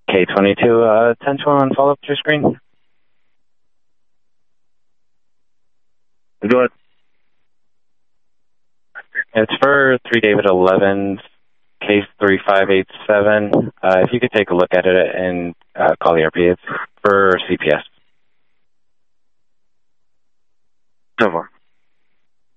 K22, 1021, follow up to your screen. Go ahead. It's for 3 David 11, case 3587. If you could take a look at it and call the RP. It's for CPS. So far.